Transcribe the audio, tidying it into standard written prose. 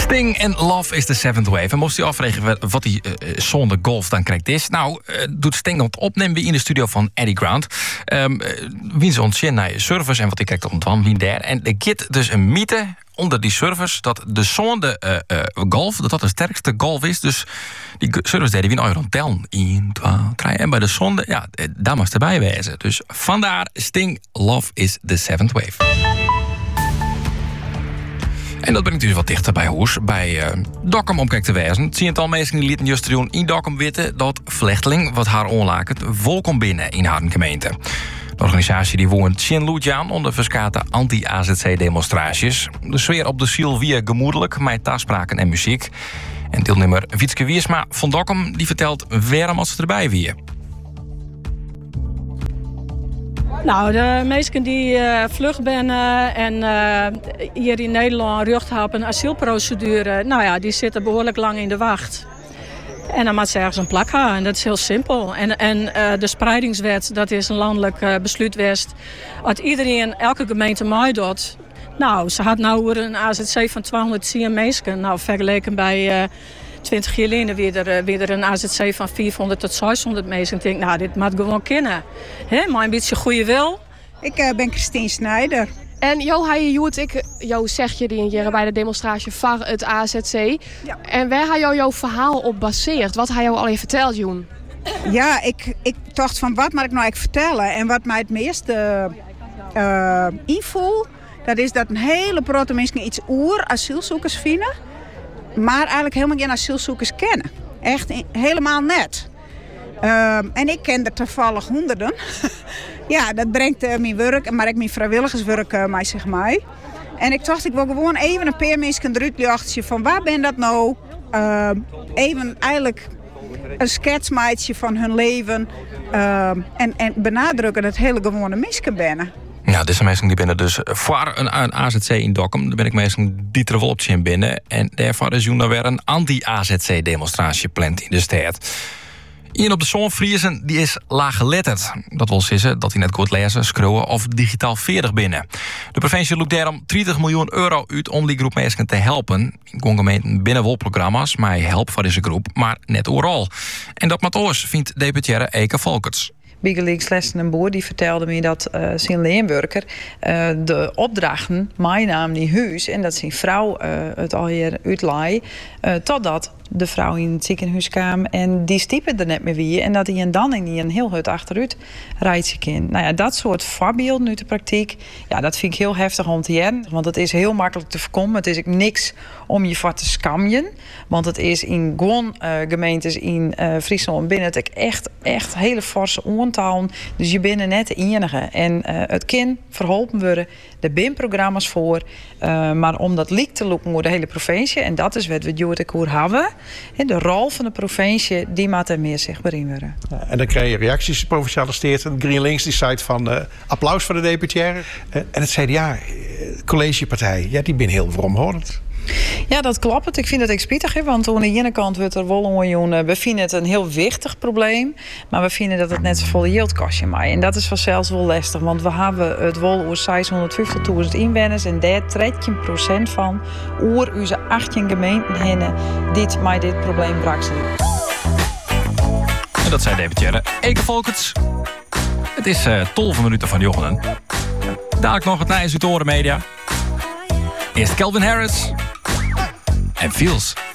Sting en Love is the Seventh Wave. En moest u afvragen wat die zonder golf dan krijgt is. Nou, doet Sting dat opnemen in de studio van Eddie Grant. Wie ze ontzien naar service en wat ik krijg tot ontwan wie daar. En er zit dus een mythe onder die service dat de zonde golf, dat de sterkste golf is. Dus die service deden we in euro tellen. 1, 2, 3. En bij de zonde, ja, daar moest erbij wezen. Dus vandaar Sting, Love is the Seventh Wave. En dat brengt u wat dichter bij Hoes, bij Dokkum om kijk te wijzen. Het zien het al mensen die lieten juist doen in Dokkum weten dat vlechteling wat haar onlakert volkom binnen in haar gemeente. De organisatie die woont Shin Lujian onder verskate anti-AZC-demonstraties. De sfeer op de ziel weer gemoedelijk, met taalspraken en muziek. En deelnemer Wietske Wiersma van Dokkum die vertelt waarom als ze erbij weer. Nou, de meesten die vlug zijn en hier in Nederland recht hebben op een asielprocedure, nou ja, die zitten behoorlijk lang in de wacht. En dan moet ze ergens een plak hebben. En dat is heel simpel. En de spreidingswet, dat is een landelijk besluit geweest. Als iedereen, elke gemeente meedoet. Nou, ze had nou een AZC van 210 mensen. Nou, vergeleken bij 20 jaar geleden weer een AZC van 400 tot 600 mensen. Ik denk, nou, dit moet gewoon kunnen. Maar een beetje goede wil. Ik ben Christine Snijder. En jou zeg je die hier bij de demonstratie van het AZC. Ja. En waar had jouw verhaal op baseerd? Wat had jou al even verteld, Joen? Ja, ik dacht van wat moet ik nou eigenlijk vertellen? En wat mij het meeste invoel, dat is dat een hele grote mensen iets asielzoekers vinden. Maar eigenlijk helemaal geen asielzoekers kennen. Echt helemaal net. En ik ken er toevallig honderden. Ja, dat brengt mijn werk, maar ook mijn vrijwilligerswerk mij, zeg maar. En ik dacht, ik wil gewoon even een paar mensen eruit lachen van waar ben dat nou? Even eigenlijk een schetsmaatje van hun leven. En benadrukken dat hele gewone mensen binnen. Ja, deze mensen die binnen dus voor een AZC in Dokkum. Daar ben ik mensen die er wel op zien binnen. En daarvoor is Joen weer een anti-AZC-demonstratie gepland in de stad. Iemand op de Zonfriesen die is laaggeletterd. Dat wil zeggen dat hij net goed lezen, schreeuwen of digitaal veerdig binnen. De provincie loopt daarom 30 miljoen euro uit om die groep mensen te helpen. In gemeenten binnen wel programma's, maar help voor deze groep, maar net overal. En dat met oors vindt deputaire Eke Volkerts. Biggelings Lessen en Boer die vertelde me dat zijn leenwerker de opdrachten meenam in huis en dat zijn vrouw het al hier uitlaai totdat de vrouw in het ziekenhuis kwam en die stiepen er net meer weer en dat hij dan in een heel hut achteruit rijdt kan. Nou ja, dat soort voorbeelden nu de praktijk, ja, dat vind ik heel heftig om te jaren, want het is heel makkelijk te voorkomen. Het is ook niks om je voor te scamjen, want het is in gewoon gemeentes in Friesland binnen het echt hele forse ontalen. Dus je bent net de enige. En het kan verholpen worden. Er zijn programma's voor. Maar om dat liek te lopen door de hele provincie. En dat is wat we Jordek hebben. En de rol van de provincie, die moet er meer zichtbaar in worden. Ja, en dan krijg je reacties, provinciale steden. GreenLinks die zei van applaus voor de deputaire. En het CDA, collegepartij, ja, die ben heel veromhordend. Ja, dat klopt. Ik vind het ook spietig, want aan de ene kant wordt er wel onjoen. We vinden het een heel wichtig probleem, maar we vinden dat het net zo volle yield kost je mij. En dat is vanzelfs wel lastig, want we hebben het wel over 650.000 inwoners en daar 13% van oer onze 18 gemeenten heen dit met dit probleem brak. En dat zei deputaire Eke Volkerts. Het is 12 minuten van Jochenen. Dadelijk nog het nieuws uit de Oren Media. Eerst Calvin Harris en Feels.